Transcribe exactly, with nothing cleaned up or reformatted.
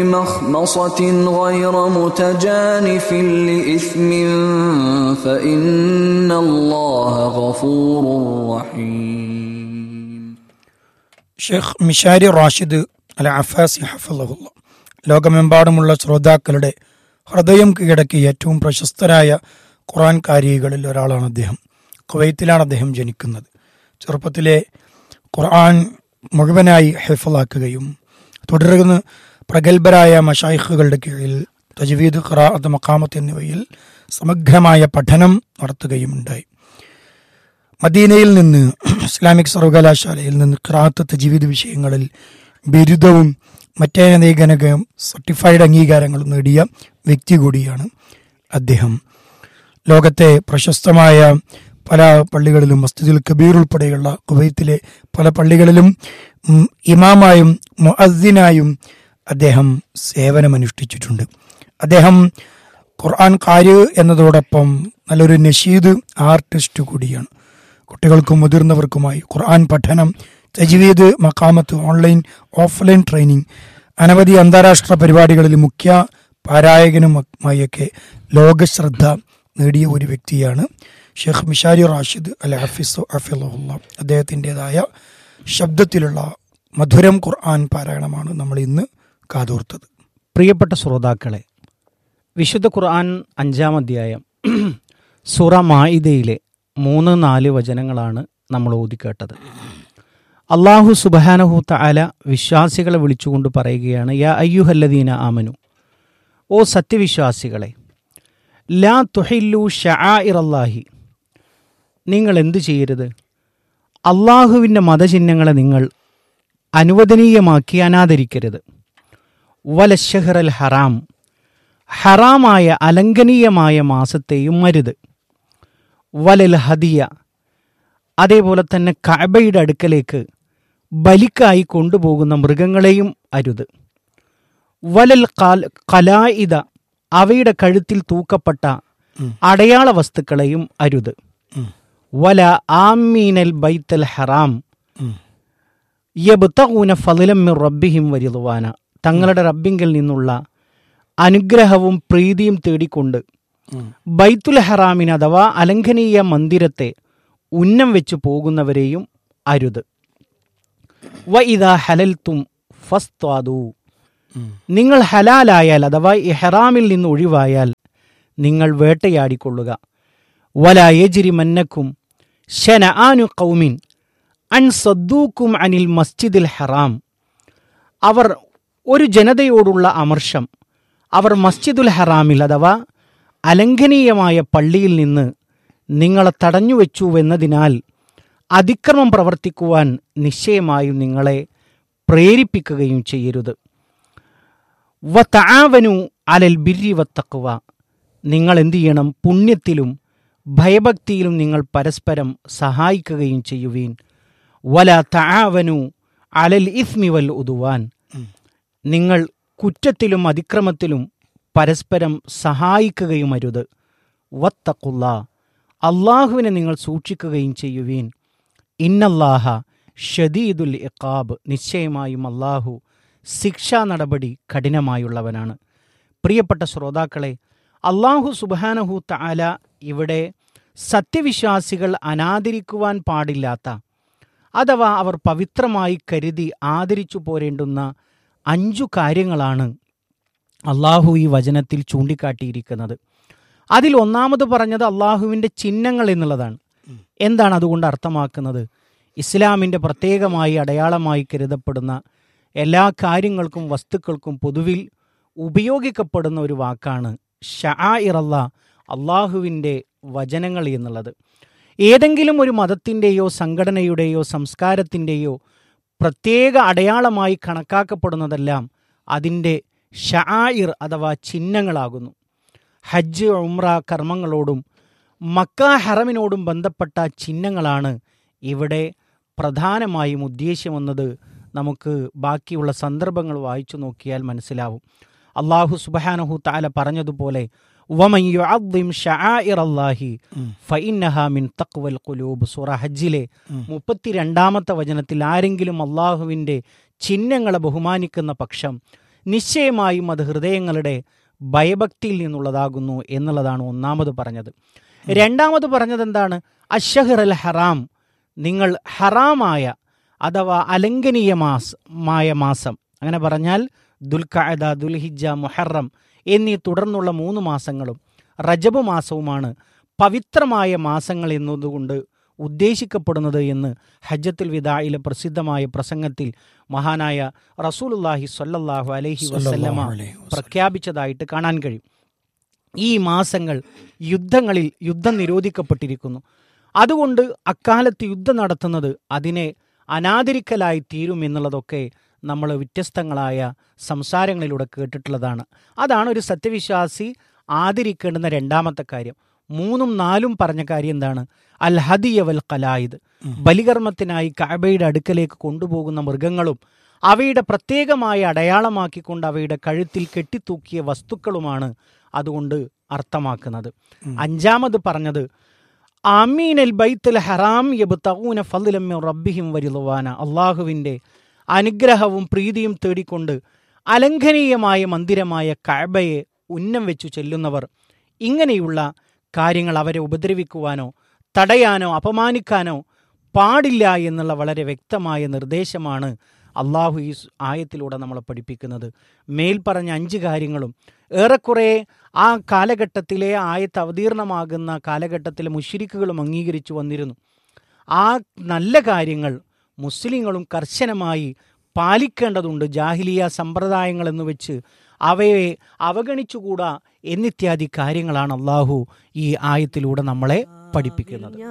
مخمصة غير متجانف لإثم فإن الله غفور رحيم. ഷെയ്ഖ് മിഷാരി റാഷിദ് അൽ Afasy ഹഫളഹുല്ല ലോകമെമ്പാടുമുള്ള ശ്രോതാക്കളുടെ ഹൃദയം കീഴടക്കിയ ഏറ്റവും പ്രശസ്തരായ ഖുർആൻ കാരികളിൽ ഒരാളാണ് അദ്ദേഹം. കുവൈത്തിലാണ് അദ്ദേഹം ജനിക്കുന്നത്. ചെറുപ്പത്തിലെ ഖുർആൻ മുഴുവനായി ഹിഫ്ളാക്കുകയും തുടർന്ന് പ്രഗത്ഭരായ മശായിഖുകളുടെ കീഴിൽ തജ്വീദ്, ഖിറാഅത്ത്, മഖാമത്ത് എന്നിവയിൽ സമഗ്രമായ പഠനം നടത്തുകയും ഉണ്ടായി. മദീനയിൽ നിന്ന് ഇസ്ലാമിക് സർവകലാശാലയിൽ നിന്ന് ഖിറാഅത്ത്, തജ്വീദ് വിഷയങ്ങളിൽ ബിരുദവും മറ്റനേകനകം സർട്ടിഫൈഡ് അംഗീകാരങ്ങളും നേടിയ വ്യക്തി കൂടിയാണ് അദ്ദേഹം. ലോകത്തെ പ്രശസ്തമായ പല പള്ളികളിലും മസ്ജിദുൽ കബീർ ഉൾപ്പെടെയുള്ള കുവൈത്തിലെ പല പള്ളികളിലും ഇമാമായും മുഅദ്ദിനായും അദ്ദേഹം സേവനമനുഷ്ഠിച്ചിട്ടുണ്ട്. അദ്ദേഹം ഖുർആൻ ഖാരി എന്നതോടൊപ്പം നല്ലൊരു നഷീദ് ആർട്ടിസ്റ്റ് കൂടിയാണ്. കുട്ടികൾക്കും മുതിർന്നവർക്കുമായി ഖുർആൻ പഠനം, തജ്വീദ്, മഖാമത്ത്, ഓൺലൈൻ ഓഫ്ലൈൻ ട്രെയിനിങ്, അനവധി അന്താരാഷ്ട്ര പരിപാടികളിൽ മുഖ്യ പാരായകനുമായൊക്കെ ലോകശ്രദ്ധ നേടിയ ഒരു വ്യക്തിയാണ് ഷെയ്ഖ് മിഷാരി റാഷിദ് അൽ ഹഫീസ് ഹഫിളഹുല്ലാ. അദ്ദേഹത്തിൻ്റെതായ ശബ്ദത്തിലുള്ള മധുരം ഖുർആൻ പാരായണമാണ് നമ്മൾ ഇന്ന് കാതോർത്തത്. പ്രിയപ്പെട്ട ശ്രോതാക്കളെ, വിശുദ്ധ ഖുർആൻ അഞ്ചാം അധ്യായം സൂറ മാഇദയിലെ മൂന്ന് നാല് വചനങ്ങളാണ് നമ്മൾ ഓതിക്കേട്ടത്. അള്ളാഹു സുബ്ഹാനഹു തആല വിശ്വാസികളെ വിളിച്ചുകൊണ്ട് പറയുകയാണ്, യാ അയ്യുഹല്ലദീന ആമനു, ഓ സത്യവിശ്വാസികളെ, ലാ തുഹില്ലു ശആഇറല്ലാഹി, നിങ്ങൾ എന്തു ചെയ്യരുത്? അള്ളാഹുവിൻ്റെ മതചിഹ്നങ്ങളെ നിങ്ങൾ അനുവദനീയമാക്കി അനാദരിക്കരുത്. വലശഹ്റൽ ഹറാം, ഹറാമായ അലംഘനീയമായ മാസത്തെയും അരുത്. വലൽ ഹദിയ, അതേപോലെ തന്നെ കഅബയുടെ അടുക്കലേക്ക് ബലിക്കായി കൊണ്ടുപോകുന്ന മൃഗങ്ങളെയും അരുത്. വലൽ ഖലായിദ, അവയുടെ കഴുത്തിൽ തൂക്കപ്പെട്ട അടയാള വസ്തുക്കളെയും അരുത്. വല ആമീനൽ ബൈത്തൽ ഹറാം യബ്തഗൂന ഫളലൻ മിർ റബ്ബിഹിം വരിദ്വാന, തങ്ങളുടെ റബ്ബിങ്കിൽ നിന്നുള്ള അനുഗ്രഹവും പ്രീതിയും തേടിക്കൊണ്ട് ബൈത്തുൽ ഹറാമിന് അഥവാ അലംഘനീയ മന്ദിരത്തെ ഉന്നം വെച്ച് പോകുന്നവരെയും അരുത്. വ ഇദാ ഹലൽതും ഫസ്ത്വാദു, നിങ്ങൾ ഹലാലായാൽ അഥവാ ഇഹ്റാമിൽ നിന്ന് ഒഴിവായാൽ നിങ്ങൾ വേട്ടയാടിക്കൊള്ളുക. വലാ യജ്രിമന്നക്കും ശനആനു ഖൗമിൻ അൻ സദ്ദൂക്കും അനിൽ മസ്ജിദിൽ ഹറാം, അവർ ഒരു ജനതയോടുള്ള അമർഷം അവർ മസ്ജിദുൽ ഹറാമിൽ അഥവാ അലംഘനീയമായ പള്ളിയിൽ നിന്ന് നിങ്ങളെ തടഞ്ഞുവെച്ചുവെന്നതിനാൽ അതിക്രമം പ്രവർത്തിക്കുവാൻ നിശ്ചയമായും നിങ്ങളെ പ്രേരിപ്പിക്കുകയും ചെയ്യരുത്. വ തആവനു അലൽ ബിർരി വത്തഖ്വ, നിങ്ങൾ എന്തു ചെയ്യണം? പുണ്യത്തിലും ഭയഭക്തിയിലും നിങ്ങൾ പരസ്പരം സഹായിക്കുകയും ചെയ്യുവീൻ. വല തആവനു അലൽ ഇസ്മി വൽ ഉദ്വാൻ, നിങ്ങൾ കുറ്റത്തിലും അതിക്രമത്തിലും പരസ്പരം സഹായിക്കുകയും അരുത്. വത്തഖുല്ലാ, അള്ളാഹുവിനെ നിങ്ങൾ സൂക്ഷിക്കുകയും ചെയ്യുവീൻ. ഇന്നല്ലാഹ ഷദീദുൽ ഇഖാബ്, നിശ്ചയമായും അള്ളാഹു ശിക്ഷാ നടപടി കഠിനമായുള്ളവനാണ്. പ്രിയപ്പെട്ട ശ്രോതാക്കളെ, അള്ളാഹു സുബ്ഹാനഹു തആല ഇവിടെ സത്യവിശ്വാസികൾ അനാദരിക്കുവാൻ പാടില്ലാത്ത അഥവാ അവർ പവിത്രമായി കരുതി ആദരിച്ചു പോരേണ്ടുന്ന അഞ്ചു കാര്യങ്ങളാണ് അള്ളാഹു ഈ വചനത്തിൽ ചൂണ്ടിക്കാട്ടിയിരിക്കുന്നത്. അതിൽ ഒന്നാമത് പറഞ്ഞത് അള്ളാഹുവിൻ്റെ ചിഹ്നങ്ങൾ എന്നുള്ളതാണ്. എന്താണ് അതുകൊണ്ട് അർത്ഥമാക്കുന്നത്? ഇസ്ലാമിൻ്റെ പ്രത്യേകമായി അടയാളമായി കരുതപ്പെടുന്ന എല്ലാ കാര്യങ്ങൾക്കും വസ്തുക്കൾക്കും പൊതുവിൽ ഉപയോഗിക്കപ്പെടുന്ന ഒരു വാക്കാണ് ശആഇറല്ലാ, അള്ളാഹുവിൻ്റെ വചനങ്ങൾ എന്നുള്ളത്. ഏതെങ്കിലും ഒരു മതത്തിൻ്റെയോ സംഘടനയുടെയോ സംസ്കാരത്തിൻ്റെയോ പ്രത്യേക അടയാളമായി കണക്കാക്കപ്പെടുന്നതെല്ലാം അതിൻ്റെ ശആഇർ അഥവാ ചിഹ്നങ്ങളാകുന്നു. ഹജ്ജ്, ഉംറ കർമ്മങ്ങളോടും മക്ക ഹറമിനോടും ബന്ധപ്പെട്ട ചിഹ്നങ്ങളാണ് ഇവിടെ പ്രധാനമായും ഉദ്ദേശ്യമെന്നത് നമുക്ക് ബാക്കിയുള്ള സന്ദർഭങ്ങൾ വായിച്ചു നോക്കിയാൽ മനസ്സിലാവും. അള്ളാഹു സുബ്ഹാനഹു തആല പറഞ്ഞതുപോലെ വമൻ യുഅദ്ദിം ശആഇറല്ലാഹി ഫഇന്നഹാ മിൻ തഖ്വൽ ഖുലൂബ്, സൂറ ഹജ്ജിലെ മുപ്പത്തിരണ്ടാമത്തെ വചനത്തിൽ ആരെങ്കിലും അള്ളാഹുവിൻ്റെ ചിഹ്നങ്ങളെ ബഹുമാനിക്കുന്ന പക്ഷം നിശ്ചയമായും അത് ഹൃദയങ്ങളുടെ ഭയഭക്തിയിൽ നിന്നുള്ളതാകുന്നു എന്നുള്ളതാണ് ഒന്നാമത് പറഞ്ഞത്. രണ്ടാമത് പറഞ്ഞത് എന്താണ്? അഷ്ഹർ അൽ ഹറാം, നിങ്ങൾ ഹറാമായ അഥവാ അലംഘനീയ മാസമായ മാസം, അങ്ങനെ പറഞ്ഞാൽ ദുൽഖഅദ, ദുൽഹിജ്ജ, മുഹറം എന്നീ തുടർന്നുള്ള മൂന്ന് മാസങ്ങളും റജബ് മാസവുമാണ് പവിത്രമായ മാസങ്ങൾ എന്നതുകൊണ്ട് ഉദ്ദേശിക്കപ്പെടുന്നത് എന്ന് ഹജ്ജത്തുൽ വിദായിലെ പ്രസിദ്ധമായ പ്രസംഗത്തിൽ മഹാനായ റസൂലുള്ളാഹി സ്വല്ലല്ലാഹു അലൈഹി വസല്ലമ പ്രഖ്യാപിച്ചതായിട്ട് കാണാൻ കഴിയും. ഈ മാസങ്ങൾ യുദ്ധങ്ങളിൽ യുദ്ധം നിരോധിക്കപ്പെട്ടിരിക്കുന്നു. അതുകൊണ്ട് അക്കാലത്ത് യുദ്ധം നടത്തുന്നത് അതിനെ അനാദരിക്കലായി തീരും എന്നുള്ളതൊക്കെ നമ്മൾ വ്യത്യസ്തങ്ങളായ സംസാരങ്ങളിലൂടെ കേട്ടിട്ടുള്ളതാണ്. അതാണ് ഒരു സത്യവിശ്വാസി ആദരിക്കേണ്ടുന്ന രണ്ടാമത്തെ കാര്യം. മൂന്നും നാലും പറഞ്ഞ കാര്യം എന്താണ്? അൽ ഹദിയ വൽ ഖലായിദ്, ബലികർമ്മത്തിനായി കഅബയുടെ അടുക്കലേക്ക് കൊണ്ടുപോകുന്ന മൃഗങ്ങളും അവയുടെ പ്രത്യേകമായ അടയാളമാക്കിക്കൊണ്ട് അവയുടെ കഴുത്തിൽ കെട്ടിത്തൂക്കിയ വസ്തുക്കളുമാണ് അതുകൊണ്ട് അർത്ഥമാക്കുന്നത്. അഞ്ചാമത് പറഞ്ഞത് ആമീനൽ ബൈത്തുൽ ഹറാം യബ്തഗൂന ഫദ്ലൻ മിൻ റബ്ബിഹിം വരിദ്വാന, അള്ളാഹുവിൻ്റെ അനുഗ്രഹവും പ്രീതിയും തേടിക്കൊണ്ട് അലംഘനീയമായ മന്ദിരമായ കഅബയെ ഉന്നം വെച്ചു ചെല്ലുന്നവർ, ഇങ്ങനെയുള്ള കാര്യങ്ങൾ അവരെ ഉപദ്രവിക്കുവാനോ തടയാനോ അപമാനിക്കാനോ പാടില്ല എന്നുള്ള വളരെ വ്യക്തമായ നിർദ്ദേശമാണ് അള്ളാഹു ഈ ആയത്തിലൂടെ നമ്മളെ പഠിപ്പിക്കുന്നത്. മേൽപ്പറഞ്ഞ അഞ്ച് കാര്യങ്ങളും ഏറെക്കുറെ ആ കാലഘട്ടത്തിലെ ആയത്ത് അവതീർണമാകുന്ന കാലഘട്ടത്തിലെ മുശ്രിക്കുകളും അംഗീകരിച്ചു വന്നിരുന്നു. ആ നല്ല കാര്യങ്ങൾ മുസ്ലിങ്ങളും കർശനമായി പാലിക്കേണ്ടതുണ്ട്. ജാഹിലിയ സമ്പ്രദായങ്ങൾ എന്ന് വെച്ച് അവയെ അവഗണിച്ചുകൂടാ എന്നിത്യാദി കാര്യങ്ങളാണ് അള്ളാഹു ഈ ആയത്തിലൂടെ നമ്മളെ പഠിപ്പിക്കുന്നത്.